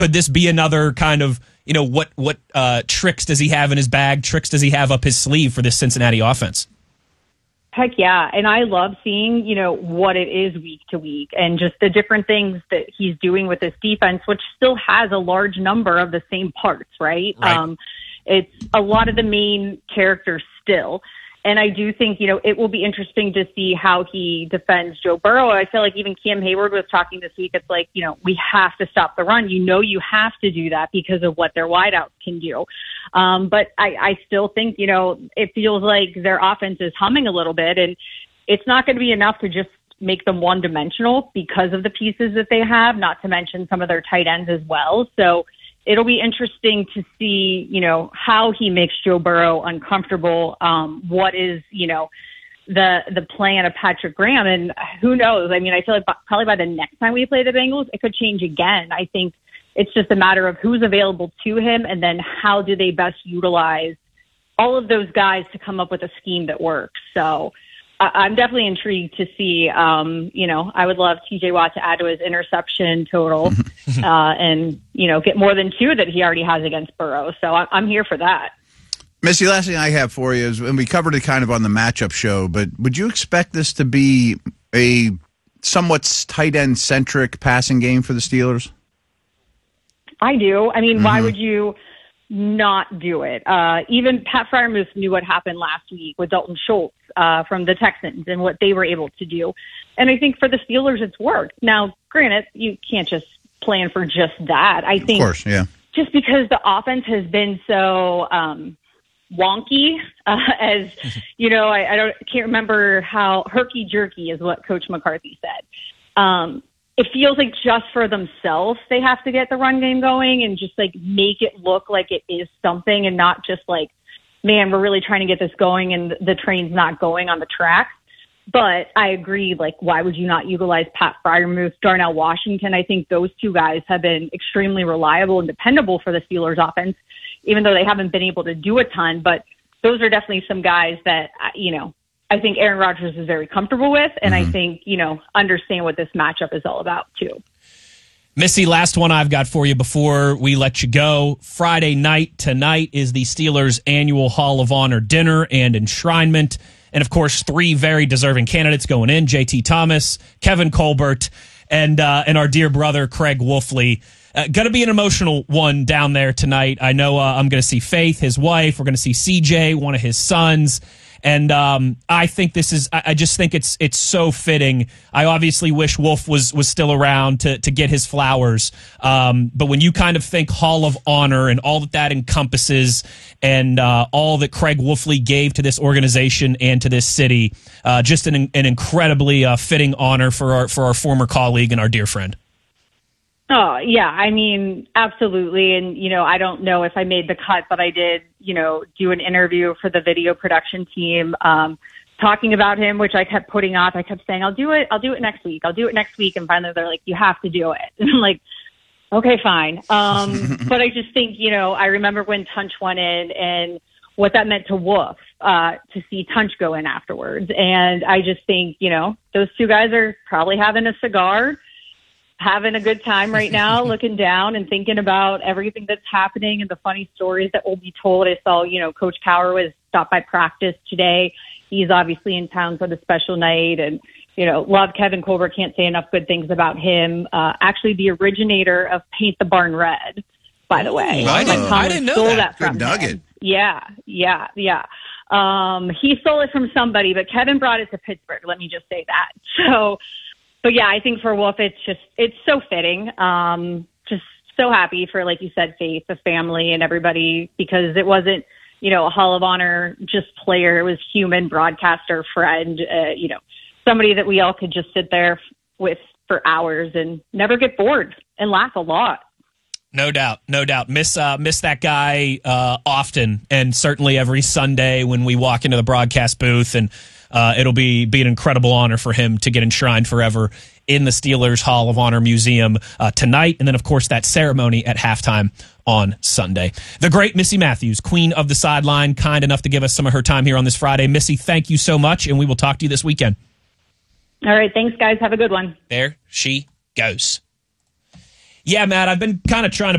Could this be another kind of, what tricks does he have in his bag? Tricks does he have up his sleeve for this Cincinnati offense? Heck yeah. And I love seeing, what it is week to week and just the different things that he's doing with this defense, which still has a large number of the same parts, right? It's a lot of the main characters still. And I do think, it will be interesting to see how he defends Joe Burrow. I feel like even Cam Hayward was talking this week. It's like, we have to stop the run. You have to do that because of what their wideouts can do. But I still think, it feels like their offense is humming a little bit. And it's not going to be enough to just make them one-dimensional because of the pieces that they have, not to mention some of their tight ends as well. So it'll be interesting to see, how he makes Joe Burrow uncomfortable. What is, the plan of Patrick Graham, and who knows? I mean, I feel like probably by the next time we play the Bengals, it could change again. I think it's just a matter of who's available to him, and then how do they best utilize all of those guys to come up with a scheme that works. So I'm definitely intrigued to see, I would love TJ Watt to add to his interception total and, get more than 2 that he already has against Burrow. So I'm here for that. Missy, last thing I have for you is, and we covered it kind of on the matchup show, but would you expect this to be a somewhat tight end centric passing game for the Steelers? I do. I mean, why would you not do it? Even Pat Freiermuth knew what happened last week with Dalton Schultz from the Texans and what they were able to do. And I think for the Steelers, it's worked. Now, granted, you can't just plan for just that. I think, of course, yeah. Just because the offense has been so wonky, I can't remember how herky-jerky is what Coach McCarthy said. It feels like just for themselves, they have to get the run game going and just like make it look like it is something and not just like, man, we're really trying to get this going and the train's not going on the track. But I agree, like, why would you not utilize Pat Freiermuth, Darnell Washington? I think those 2 guys have been extremely reliable and dependable for the Steelers offense, even though they haven't been able to do a ton. But those are definitely some guys that, I think Aaron Rodgers is very comfortable with, and I think, understand what this matchup is all about, too. Missy, last one I've got for you before we let you go. Friday night tonight is the Steelers' annual Hall of Honor dinner and enshrinement. And, of course, 3 very deserving candidates going in, J.T. Thomas, Kevin Colbert, and our dear brother, Craig Wolfley. Going to be an emotional one down there tonight. I know I'm going to see Faith, his wife. We're going to see CJ, one of his sons. And I think I just think it's so fitting. I obviously wish Wolf was still around to get his flowers. But when you kind of think Hall of Honor and all that encompasses and all that Craig Wolfley gave to this organization and to this city, just an incredibly fitting honor for our former colleague and our dear friend. Oh, yeah. I mean, absolutely. And, I don't know if I made the cut, but I did, do an interview for the video production team talking about him, which I kept putting off. I kept saying, I'll do it next week. I'll do it next week. And finally they're like, you have to do it. And I'm like, okay, fine. But I just think, I remember when Tunch went in and what that meant to Wolf to see Tunch go in afterwards. And I just think, those 2 guys are probably having a cigar, having a good time right now, looking down and thinking about everything that's happening and the funny stories that will be told. I saw, Coach Cowher was stopped by practice today. He's obviously in town for the special night and, love Kevin Colbert. Can't say enough good things about him. Actually the originator of Paint the Barn Red, by the way. I didn't know that. From good nugget. Him. Yeah. He stole it from somebody, but Kevin brought it to Pittsburgh. Let me just say that. So, but yeah, I think for Wolf, it's so fitting. Just so happy for, like you said, Faith, the family and everybody, because it wasn't, a Hall of Honor, just player. It was human, broadcaster, friend, somebody that we all could just sit there with for hours and never get bored and laugh a lot. No doubt. Miss that guy often, and certainly every Sunday when we walk into the broadcast booth, and it'll be an incredible honor for him to get enshrined forever in the Steelers Hall of Honor Museum tonight, and then, of course, that ceremony at halftime on Sunday. The great Missy Matthews, queen of the sideline, kind enough to give us some of her time here on this Friday. Missy, thank you so much, and we will talk to you this weekend. All right, thanks, guys. Have a good one. There she goes. Yeah, Matt, I've been kind of trying to